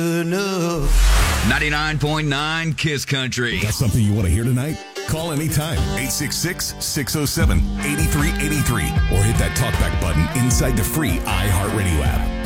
99.9 Kiss Country. Got something you want to hear tonight? Call anytime, 866-607-8383, or hit that talkback button inside the free iHeartRadio app.